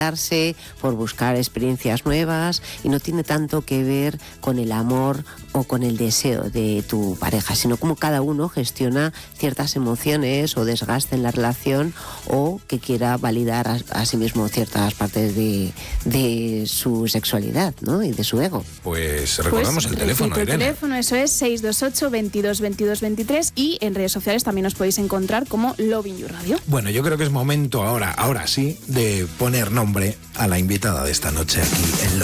por buscar experiencias nuevas, y no tiene tanto que ver con el amor o con el deseo de tu pareja, sino cómo cada uno gestiona ciertas emociones o desgaste en la relación, o que quiera validar a sí mismo ciertas partes de su sexualidad, ¿no? Y de su ego. Pues recordamos el teléfono, Irene. El teléfono, eso es 628 22 22 23, y en redes sociales también os podéis encontrar como Lovin You Radio. Bueno, yo creo que es momento ahora sí, de poner nombre a la invitada de esta noche aquí en